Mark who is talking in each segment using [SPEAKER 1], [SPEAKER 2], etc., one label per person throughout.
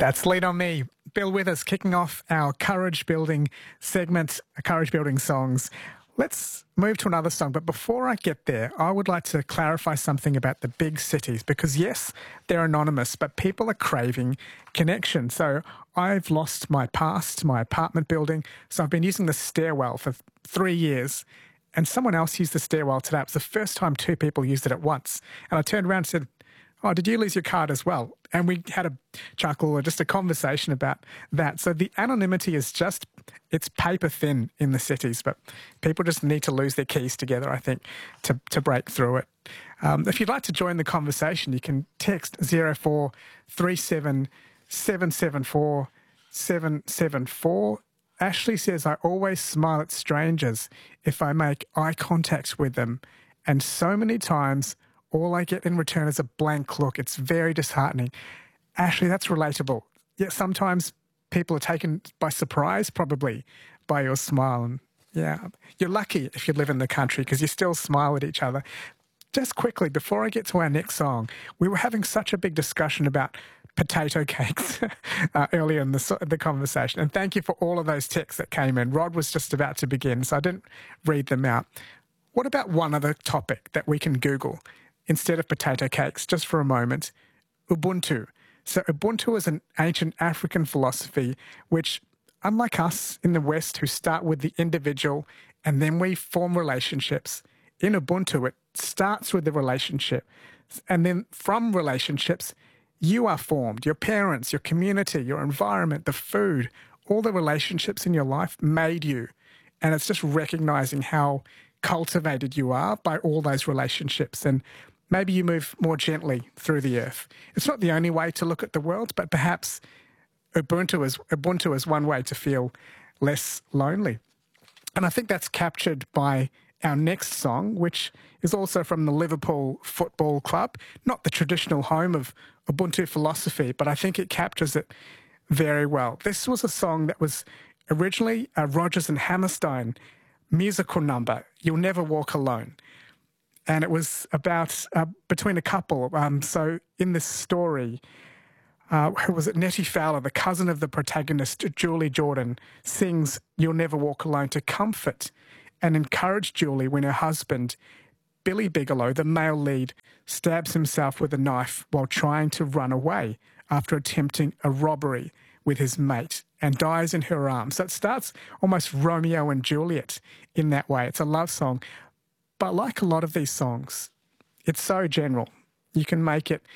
[SPEAKER 1] That's Lean On Me. Bill Withers kicking off our courage building segment, courage building songs. Let's move to another song, but before I get there, I would like to clarify something about the big cities because yes, they're anonymous, but people are craving connection. So I've lost my past, my apartment building, so I've been using the stairwell for 3 years and someone else used the stairwell today. It was the first time 2 people used it at once. And I turned around and said, "Oh, did you lose your card as well?" And we had a chuckle or just a conversation about that. So the anonymity is just, it's paper thin in the cities, but people just need to lose their keys together, I think, to break through it. If you'd like to join the conversation, you can text 0437 774 774. Ashley says, "I always smile at strangers if I make eye contact with them. And so many times, all I get in return is a blank look. It's very disheartening." Ashley, that's relatable. Yet sometimes people are taken by surprise, probably, by your smile. And yeah, you're lucky if you live in the country because you still smile at each other. Just quickly, before I get to our next song, we were having such a big discussion about potato cakes earlier in the conversation. And thank you for all of those texts that came in. Rod was just about to begin, so I didn't read them out. What about one other topic that we can Google instead of potato cakes, just for a moment? Ubuntu. So Ubuntu is an ancient African philosophy which, unlike us in the West who start with the individual and then we form relationships, in Ubuntu it starts with the relationship and then from relationships you are formed. Your parents, your community, your environment, the food, all the relationships in your life made you. And it's just recognizing how cultivated you are by all those relationships, and maybe you move more gently through the earth. It's not the only way to look at the world, but perhaps Ubuntu is one way to feel less lonely. And I think that's captured by our next song, which is also from the Liverpool Football Club, not the traditional home of Ubuntu philosophy, but I think it captures it very well. This was a song that was originally a Rodgers and Hammerstein musical number, "You'll Never Walk Alone." And it was about between a couple. So in this story, who was it? Nettie Fowler, the cousin of the protagonist, Julie Jordan, sings "You'll Never Walk Alone" to comfort and encourage Julie when her husband, Billy Bigelow, the male lead, stabs himself with a knife while trying to run away after attempting a robbery with his mate and dies in her arms. So it starts almost Romeo and Juliet in that way. It's a love song. But like a lot of these songs, it's so general. You can make it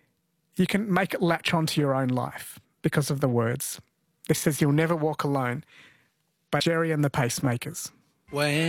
[SPEAKER 1] latch onto your own life because of the words. This says "You'll Never Walk Alone" by Jerry and the Pacemakers.